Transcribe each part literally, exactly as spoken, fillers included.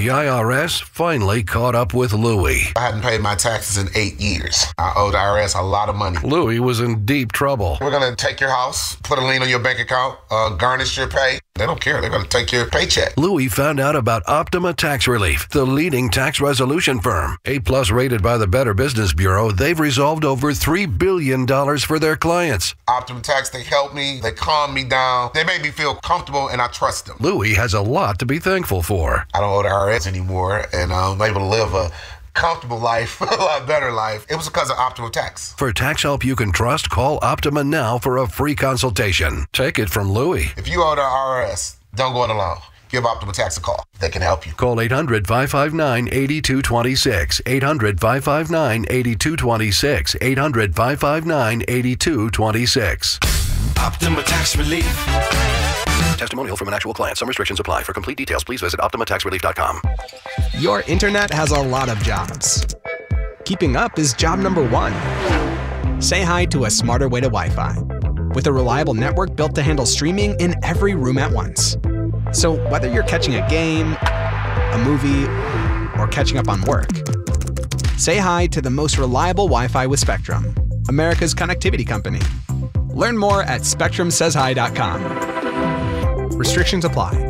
The I R S finally caught up with Louis. I hadn't paid my taxes in eight years. I owed the I R S a lot of money. Louis was in deep trouble. We're going to take your house, put a lien on your bank account, uh, garnish your pay. They don't care. They're going to take your paycheck. Louis found out about Optima Tax Relief, the leading tax resolution firm. A-plus rated by the Better Business Bureau, they've resolved over three billion dollars for their clients. Optima Tax, they helped me. They calmed me down. They made me feel comfortable, and I trust them. Louis has a lot to be thankful for. I don't owe the I R S anymore, and I'm able to live a comfortable life, a lot better life. It was because of Optima Tax. For tax help you can trust, call Optima now for a free consultation. Take it from Louis. If you owe the I R S, don't go it alone. Give Optima Tax a call. They can help you. Call eight hundred, five five nine, eight two two six. eight hundred, five five nine, eight two two six. eight hundred, five five nine, eight two two six. Optima Tax Relief. Testimonial from an actual client. Some restrictions apply. For complete details, please visit Optima Tax Relief dot com. Your internet has a lot of jobs. Keeping up is job number one. Say hi to a smarter way to Wi-Fi. With a reliable network built to handle streaming in every room at once. So whether you're catching a game, a movie, or catching up on work, say hi to the most reliable Wi-Fi with Spectrum, America's connectivity company. Learn more at spectrum says hi dot com. Restrictions apply.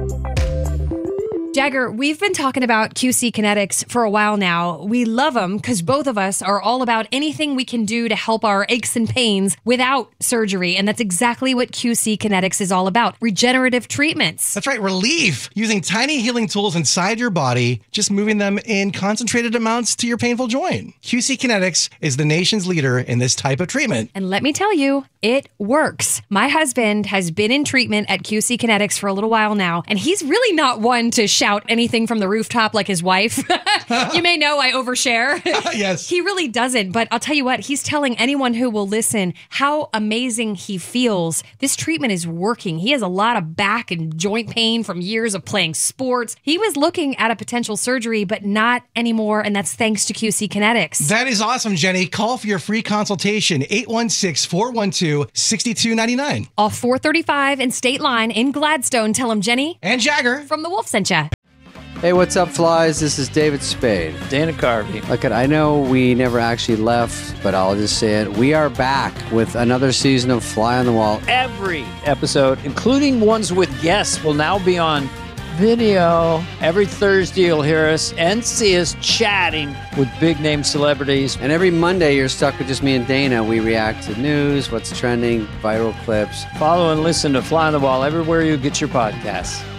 Jagger, we've been talking about Q C Kinetics for a while now. We love them because both of us are all about anything we can do to help our aches and pains without surgery. And that's exactly what Q C Kinetics is all about. Regenerative treatments. That's right, relief. Using tiny healing tools inside your body, just moving them in concentrated amounts to your painful joint. Q C Kinetics is the nation's leader in this type of treatment. And let me tell you, it works. My husband has been in treatment at Q C Kinetics for a little while now, and he's really not one to shout anything from the rooftop like his wife. You may know I overshare. Yes. He really doesn't, but I'll tell you what, he's telling anyone who will listen how amazing he feels. This treatment is working. He has a lot of back and joint pain from years of playing sports. He was looking at a potential surgery, but not anymore, and that's thanks to Q C Kinetics. That is awesome, Jenny. Call for your free consultation, eight one six, four one two, six two nine nine. Off four thirty-five and State Line in Gladstone. Tell him Jenny and Jagger from The Wolf sent ya. Hey, what's up, flies? This is David Spade. Dana Carvey. Look, I know we never actually left, but I'll just say it. We are back with another season of Fly on the Wall. Every episode, including ones with guests, will now be on video. Every Thursday, you'll hear us and see us chatting with big-name celebrities. And every Monday, you're stuck with just me and Dana. We react to news, what's trending, viral clips. Follow and listen to Fly on the Wall everywhere you get your podcasts.